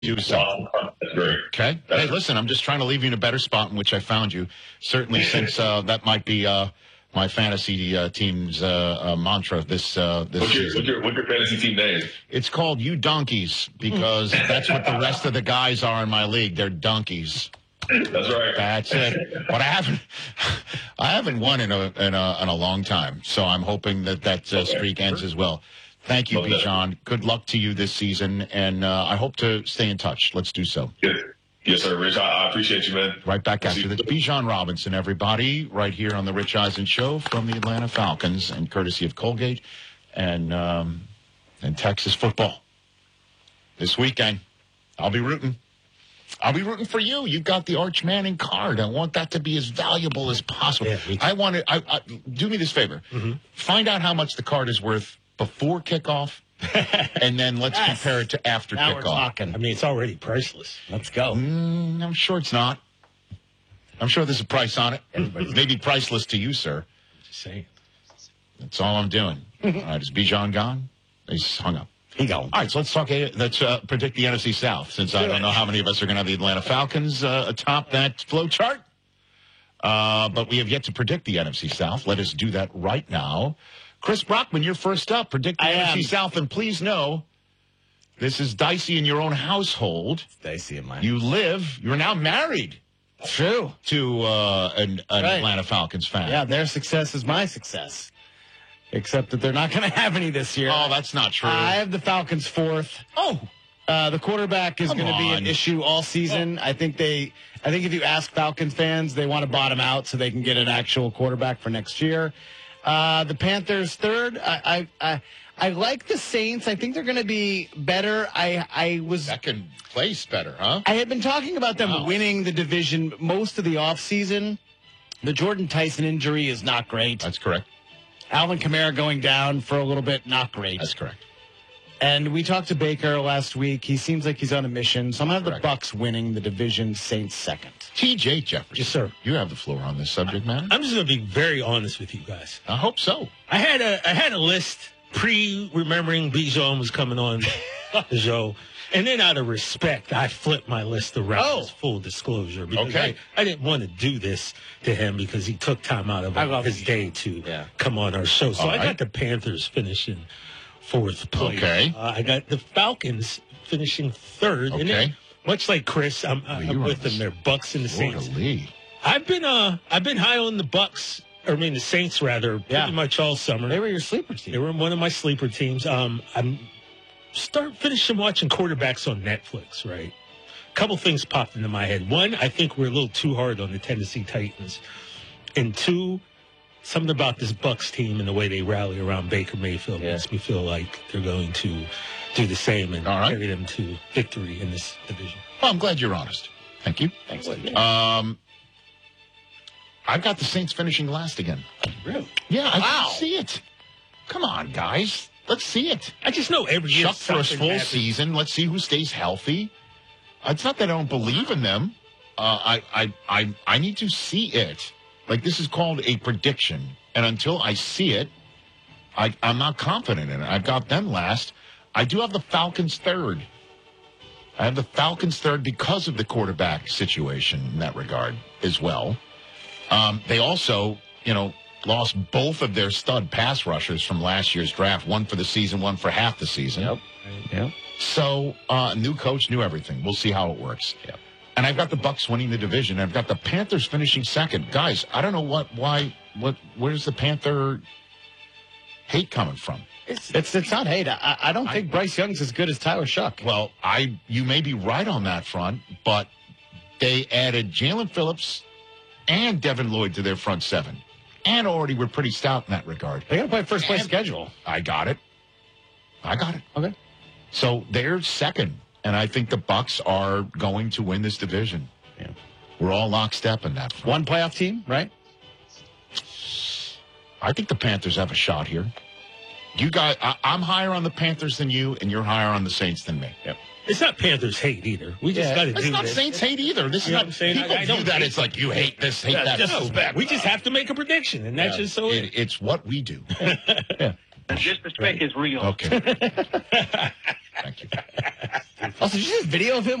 do so. That's great. Okay. Hey, listen, I'm just trying to leave you in a better spot in which I found you. Certainly, since that might be my fantasy team's mantra this season. What's your fantasy team name? It's called You Donkeys because that's what the rest of the guys are in my league. They're donkeys. That's right. That's it. But I haven't won in a long time, so I'm hoping that streak ends as well. Thank you, Bijan. Good luck to you this season, and I hope to stay in touch. Let's do so. Yes, sir, Rich. I appreciate you, man. Right back after this. Bijan Robinson, everybody, right here on the Rich Eisen Show from the Atlanta Falcons, and courtesy of Colgate and Texas football. This weekend, I'll be rooting. I'll be rooting for you. You've got the Arch Manning card. I want that to be as valuable as possible. Yeah, I want to. Do me this favor. Mm-hmm. Find out how much the card is worth before kickoff, and then let's compare it to after now kickoff. We're talking. I mean, it's already priceless. Let's go. I'm sure it's not. I'm sure there's a price on it. Maybe priceless to you, sir. Just saying. That's all I'm doing. All right, is Bijan gone? He's hung up. He gone. All right, so let's talk. Let's predict the NFC South, since I don't know how many of us are going to have the Atlanta Falcons atop that flow chart. But we have yet to predict the NFC South. Let us do that right now. Chris Brockman, you're first up. Predict the NFC South, and please know this is dicey in your own household. It's dicey in mine. You're now married. True. To an Atlanta Falcons fan. Yeah, their success is my success. Except that they're not going to have any this year. Oh, that's not true. I have the Falcons fourth. Oh. The quarterback is going to be an issue all season. I think if you ask Falcons fans, they want to bottom out so they can get an actual quarterback for next year. The Panthers third. I like the Saints. I think they're going to be better. Second place better, huh? I had been talking about them winning the division most of the offseason. The Jordan Tyson injury is not great. That's correct. Alvin Kamara going down for a little bit, not great. That's correct. And we talked to Baker last week. He seems like he's on a mission. So I'm going to have the Bucs winning the division, Saints second. T.J. Jefferson. Yes, sir. You have the floor on this subject, man. I'm just going to be very honest with you guys. I hope so. I had a list pre-remembering Bijan was coming on the show. And then out of respect, I flipped my list around as full disclosure. Because I didn't want to do this to him because he took time out of his day to come on our show. So I got the Panthers finishing fourth place. Okay. I got the Falcons finishing third. Okay. And then, much like Chris, I'm with them. They're Bucks and the Saints. I've been high on the Bucks. The Saints rather, pretty much all summer. They were your sleeper team. They were one of my sleeper teams. I'm finishing watching quarterbacks on Netflix, right? A couple things popped into my head. One, I think we're a little too hard on the Tennessee Titans. And two, something about this Bucs team and the way they rally around Baker Mayfield makes me feel like they're going to do the same and carry them to victory in this division. Well, I'm glad you're honest. Thank you. Thanks. I've got the Saints finishing last again. Really? Yeah, I can see it. Come on, guys. Let's see it. I just know every year Chuck for a full season. Let's see who stays healthy. It's not that I don't believe in them. I need to see it. Like, this is called a prediction. And until I see it, I'm not confident in it. I've got them last. I do have the Falcons third. I have the Falcons third because of the quarterback situation in that regard as well. They also, lost both of their stud pass rushers from last year's draft, one for the season, one for half the season. Yep. So, new coach, new everything. We'll see how it works. Yep. And I've got the Bucs winning the division. I've got the Panthers finishing second. Guys, I don't know where's the Panther hate coming from? It's not hate. I don't think Bryce Young's as good as Tyler Shuck. Well, you may be right on that front, but they added Jalen Phillips and Devin Lloyd to their front seven. And already we're pretty stout in that regard. They got to play first place schedule. I got it. Okay. So they're second, and I think the Bucs are going to win this division. Yeah. We're all lockstep in that front. One playoff team, right? I think the Panthers have a shot here. You guys, I'm higher on the Panthers than you, and you're higher on the Saints than me. Yep. It's not Panthers hate either. We just got to do this. It's not Saints hate either. This is not. People view that it's like you hate this, hate that. No, we just have to make a prediction, and that's just so. It's what we do. The disrespect is real. Okay. Thank you. Also, did you see this video of him